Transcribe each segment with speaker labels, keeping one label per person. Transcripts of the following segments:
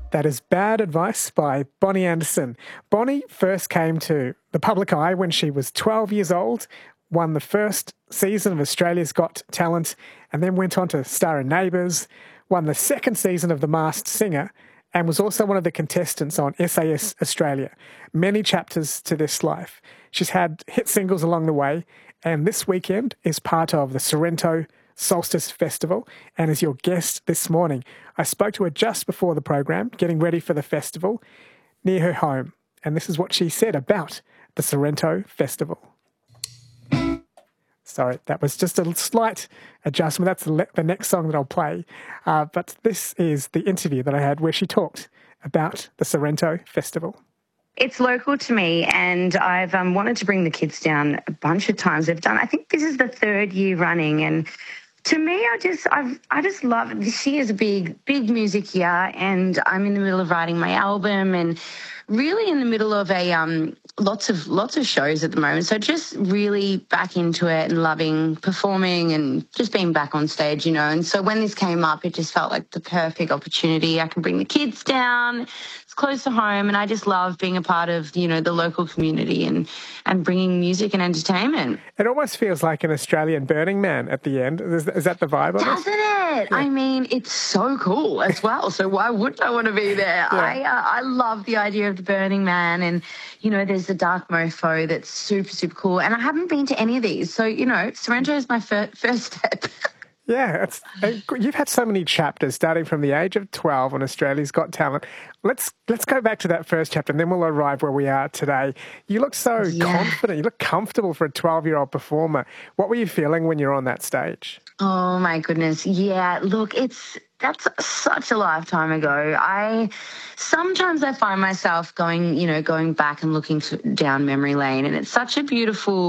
Speaker 1: That is Bad Advice by Bonnie Anderson. Bonnie first came to the public eye when she was 12 years old, won the first season of Australia's Got Talent, and then went on to star in Neighbours, won the second season of The Masked Singer, and was also one of the contestants on SAS Australia. Many chapters to this life. She's had hit singles along the way, and this weekend is part of the Sorrento Solstice Festival, and as your guest this morning, I spoke to her just before the program, getting ready for the festival near her home, and this is what she said about the Sorrento Festival. Sorry, that was just a slight adjustment. That's the next song that I'll play, but this is the interview that I had where she talked about the Sorrento Festival.
Speaker 2: It's local to me, and I've wanted to bring the kids down a bunch of times. I think this is the third year running, and to me, I just love it. This year is a big music year, and I'm in the middle of writing my album, and really in the middle of a lots of shows at the moment. So just really back into it and loving performing and just being back on stage, you know. And so when this came up, it just felt like the perfect opportunity. I can bring the kids down. It's close to home, and I just love being a part of, you know, the local community and bringing music and entertainment.
Speaker 1: It almost feels like an Australian Burning Man at the end. Is that the vibe of it?
Speaker 2: Doesn't it? Yeah. I mean, it's so cool as well. So why wouldn't I want to be there? Yeah. I love the idea of the Burning Man, and, you know, there's the Dark Mofo that's super, super cool. And I haven't been to any of these. So, you know, Sorrento is my first step.
Speaker 1: Yeah, you've had so many chapters starting from the age of 12 on Australia's Got Talent. Let's go back to that first chapter and then we'll arrive where we are today. You look so confident. You look comfortable for a 12-year-old performer. What were you feeling when you're on that stage?
Speaker 2: Oh, my goodness. Yeah, look, that's such a lifetime ago. Sometimes I find myself going back and looking down memory lane, and it's actually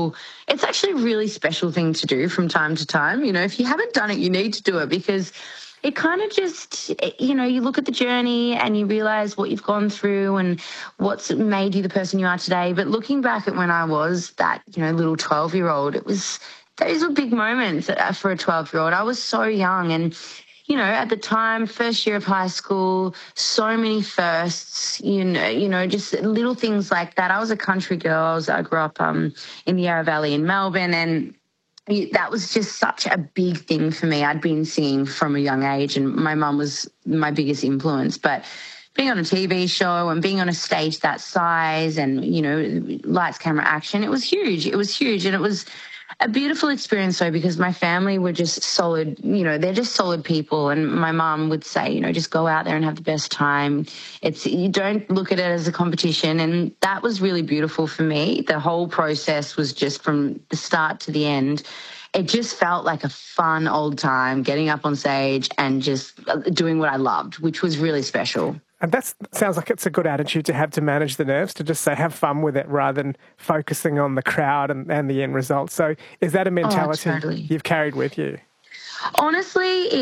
Speaker 2: a really special thing to do from time to time. You know, if you haven't done it, you need to do it, because it kind of just, you know, you look at the journey and you realize what you've gone through and what's made you the person you are today. But looking back at when I was that, you know, little 12-year-old, those were big moments for a 12-year-old. I was so young, and, you know, at the time, first year of high school, so many firsts, you know, just little things like that. I was a country girl. I grew up in the Yarra Valley in Melbourne, and that was just such a big thing for me. I'd been singing from a young age, and my mum was my biggest influence. But being on a TV show and being on a stage that size and, you know, lights, camera, action, it was huge. It was huge, and it was a beautiful experience, though, because my family were just solid, you know, they're just solid people. And my mum would say, you know, just go out there and have the best time. You don't look at it as a competition. And that was really beautiful for me. The whole process was just from the start to the end. It just felt like a fun old time, getting up on stage and just doing what I loved, which was really special.
Speaker 1: And that sounds like it's a good attitude to have, to manage the nerves, to just say have fun with it rather than focusing on the crowd and the end result. So is that a mentality
Speaker 2: totally.
Speaker 1: You've carried with you?
Speaker 2: Honestly,